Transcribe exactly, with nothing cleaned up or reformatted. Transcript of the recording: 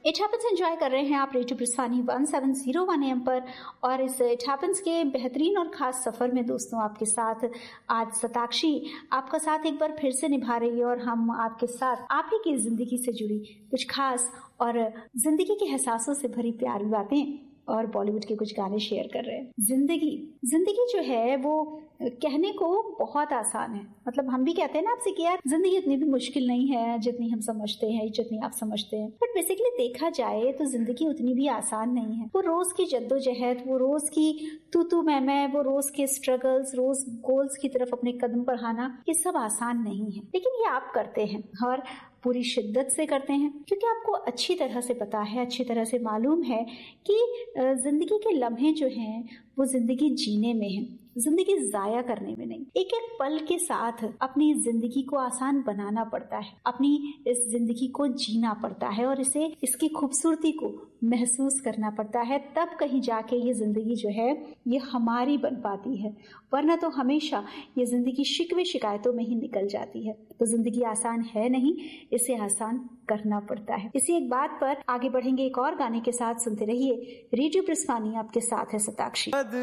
It happens enjoy कर रहे हैं आप radio प्रस्थानी one seven zero one M पर, और इस इट हैपेंस के बेहतरीन और खास सफर में दोस्तों आपके साथ आज सताक्षी आपका साथ एक बार फिर से निभा रही है, और हम आपके साथ आप ही की जिंदगी से जुड़ी कुछ खास और जिंदगी के एहसासों से भरी प्यारी बातें और बॉलीवुड के कुछ गाने शेयर कर रहे हैं। जिंदगी जिंदगी जो है वो कहने को बहुत आसान है, मतलब हम भी कहते हैं ना आपसे कि यार जिंदगी इतनी भी मुश्किल नहीं है जितनी हम समझते हैं, जितनी आप समझते हैं, बट बेसिकली देखा जाए तो जिंदगी उतनी भी आसान नहीं है। वो रोज की जद्दोजहद, वो रोज की तू तू मैं मैं, वो रोज के स्ट्रगल्स, रोज गोल्स की तरफ अपने कदम बढ़ाना, ये सब आसान नहीं है, लेकिन ये आप करते हैं और पूरी शिद्दत से करते हैं, क्योंकि आपको अच्छी तरह से पता है, अच्छी तरह से मालूम है कि जिंदगी के लम्हे जो हैं वो जिंदगी जीने में है, जिंदगी जाया करने में नहीं। एक एक पल के साथ अपनी जिंदगी को आसान बनाना पड़ता है, अपनी इस जिंदगी को जीना पड़ता है और इसे इसकी खूबसूरती को महसूस करना पड़ता है, तब कहीं जाके ये जिंदगी जो है ये हमारी बन पाती है, वरना तो हमेशा ये जिंदगी शिकवे शिकायतों में ही निकल जाती है। तो जिंदगी आसान है नहीं, इसे आसान करना पड़ता है। इसी एक बात पर आगे बढ़ेंगे एक और गाने के साथ। सुनते रहिए रेडियो प्रस्थानी, आपके साथ है सताक्षी।